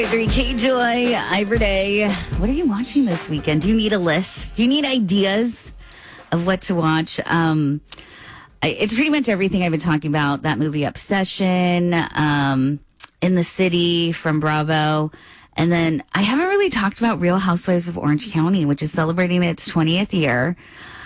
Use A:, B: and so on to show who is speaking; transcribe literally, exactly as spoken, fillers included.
A: three K Joy, Ivor Day. What are you watching this weekend? Do you need a list? Do you need ideas of what to watch? Um, I, it's pretty much everything I've been talking about. That movie Obsession, um, In the City from Bravo. And then I haven't really talked about Real Housewives of Orange County, which is celebrating its twentieth year.